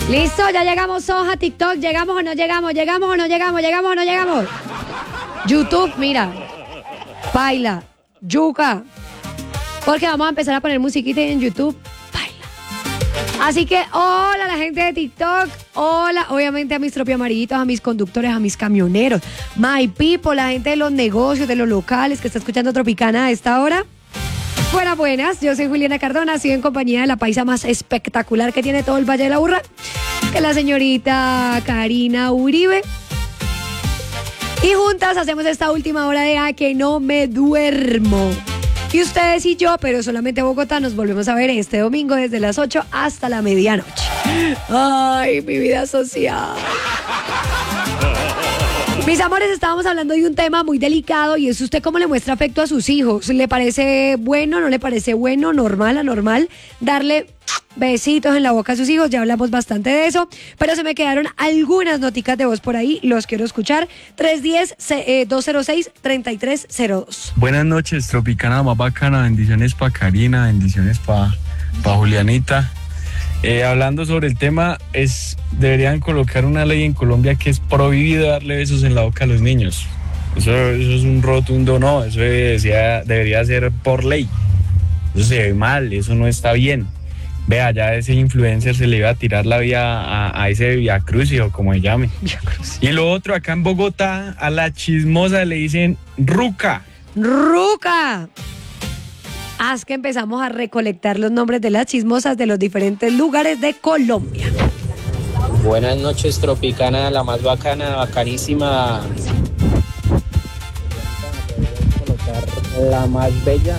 Listo, ya llegamos, Soja, TikTok, ¿llegamos o no llegamos? ¿Llegamos o no llegamos? ¿Llegamos o no llegamos? YouTube, mira, baila, yuca, porque vamos a empezar a poner musiquita en YouTube, baila. Así que, hola a la gente de TikTok, hola, obviamente a mis tropios amarillitos, a mis conductores, a mis camioneros, my people, la gente de los negocios, de los locales que está escuchando Tropicana a esta hora. Buenas, yo soy Juliana Cardona, sigo en compañía de la paisa más espectacular que tiene todo el Valle de la Burra, que es la señorita Karina Uribe. Y juntas hacemos esta última hora de A que no me duermo. Y ustedes y yo, pero solamente Bogotá, nos volvemos a ver este domingo desde las 8 hasta la medianoche. Ay, mi vida social. Mis amores, estábamos hablando de un tema muy delicado y es usted cómo le muestra afecto a sus hijos. ¿Le parece bueno, no le parece bueno, normal, anormal darle besitos en la boca a sus hijos? Ya hablamos bastante de eso, pero se me quedaron algunas noticas de voz por ahí, los quiero escuchar. 310-206-3302. Buenas noches, Tropicana más bacana, bendiciones para Karina, bendiciones para Julianita. Hablando sobre el tema, deberían colocar una ley en Colombia que es prohibido darle besos en la boca a los niños. Eso es un rotundo no, eso debería ser por ley. Eso se ve mal, eso no está bien. Vea, ya ese influencer se le iba a tirar la vía a ese Via Crucis o como se llame. Y lo otro, acá en Bogotá, a la chismosa le dicen ruca. ¡Ruca! Haz que empezamos a recolectar los nombres de las chismosas de los diferentes lugares de Colombia. Buenas noches, Tropicana, la más bacana, bacanísima. Colocar la más bella.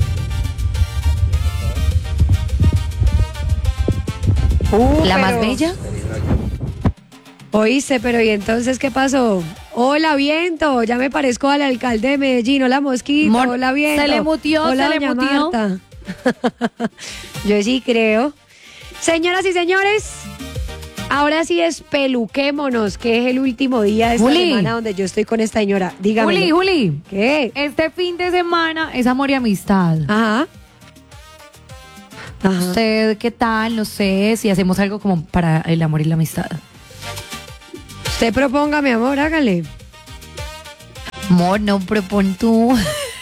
¿La más bella? Oíste, pero ¿y entonces qué pasó? Hola, Viento, ya me parezco al alcalde de Medellín. Hola, Mosquito, hola, Viento. Se le mutió, hola, se le doña mutió. Marta. Yo sí creo. Señoras y señores, ahora sí espeluquémonos, que es el último día de esta semana donde yo estoy con esta señora. Dígame. Juli. ¿Qué? Este fin de semana es amor y amistad. Ajá. ¿Usted qué tal? No sé si hacemos algo como para el amor y la amistad. Usted proponga, mi amor, hágale. Amor, no, propon tú.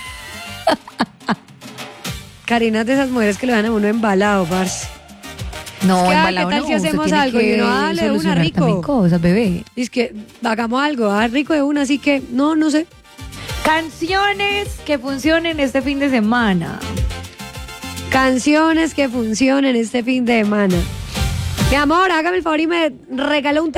Karina es de esas mujeres que le dan a uno embalado, parce. No, ¿Qué embalado tal no, si usted hacemos tiene algo? que Y uno, dale, una solucionar rico. también cosas, bebé. Es que hagamos algo, rico de una, así que no sé. Canciones que funcionen este fin de semana. Canciones que funcionen este fin de semana. Mi amor, hágame el favor y me regala un